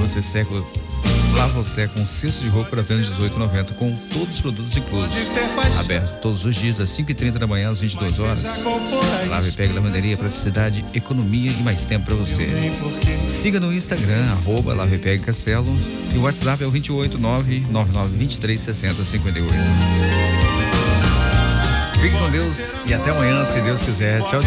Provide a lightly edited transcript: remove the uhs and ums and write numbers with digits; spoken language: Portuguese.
você seca, lava ou seca um cesto de roupa por apenas R$18,90 com todos os produtos inclusos. Aberto todos os dias das 5h30 da manhã às 22 horas. Lava e Pega Lavanderia, praticidade, economia e mais tempo para você. Siga no Instagram, @Lava e Pega Castelo, e o WhatsApp é o 28999236058. Fique com Deus e até amanhã, se Deus quiser. Tchau, tchau.